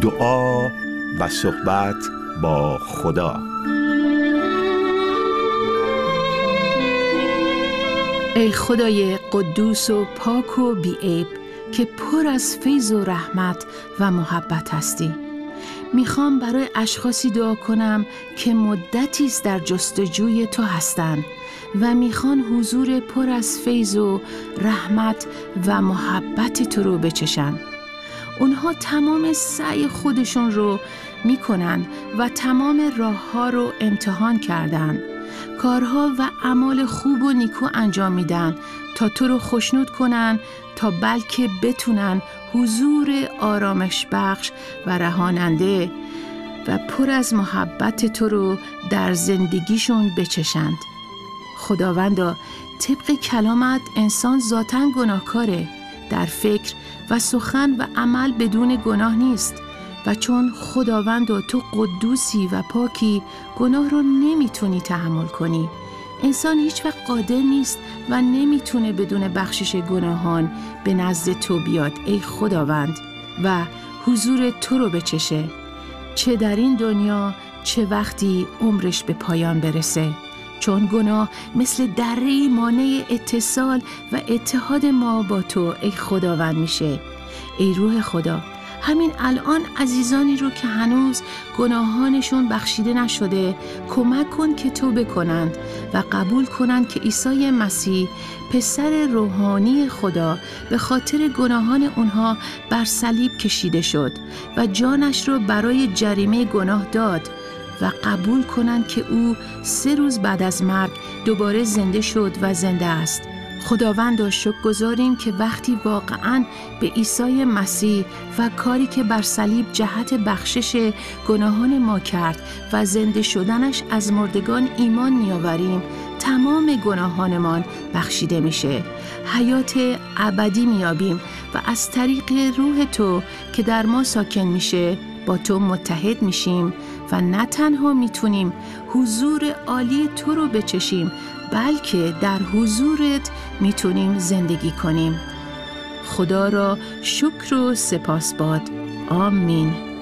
دعا و صحبت با خدا. ای خدای قدوس و پاک و بی‌عیب که پر از فیض و رحمت و محبت هستی، میخوام برای اشخاصی دعا کنم که مدتی است در جستجوی تو هستند و میخوان حضور پر از فیض و رحمت و محبت تو رو بچشن. اونها تمام سعی خودشون رو میکنن و تمام راه ها رو امتحان کردن، کارها و اعمال خوب و نیکو انجام میدن تا تو رو خوشنود کنن، تا بلکه بتونن حضور آرامش بخش و رهاننده و پر از محبت تو رو در زندگیشون بچشند. خداوندا، طبق کلامت انسان ذاتاً گناهکاره، در فکر و سخن و عمل بدون گناه نیست و چون خداوند و تو قدوسی و پاکی، گناه رو نمیتونی تحمل کنی. انسان هیچ وقت قادر نیست و نمیتونه بدون بخشش گناهان به نزد تو بیاد ای خداوند و حضور تو رو بچشه، چه در این دنیا چه وقتی عمرش به پایان برسه. چون گناه مثل دره‌ای مانع اتصال و اتحاد ما با تو ای خداوند میشه. ای روح خدا، همین الان عزیزانی رو که هنوز گناهانشون بخشیده نشده کمک کن که توبه کنند و قبول کنند که عیسی مسیح پسر روحانی خدا به خاطر گناهان اونها بر صلیب کشیده شد و جانش رو برای جریمه گناه داد و قبول کنند که او 3 روز بعد از مرگ دوباره زنده شد و زنده است. خداوند، شکرگزاریم که وقتی واقعاً به عیسی مسیح و کاری که بر صلیب جهت بخشش گناهان ما کرد و زنده شدنش از مردگان ایمان می‌آوریم، تمام گناهانمان بخشیده میشه، حیات ابدی میابیم و از طریق روح تو که در ما ساکن میشه با تو متحد میشیم و نه تنها میتونیم حضور عالی تو رو بچشیم، بلکه در حضورت میتونیم زندگی کنیم. خدا را شکر و سپاس باد. آمین.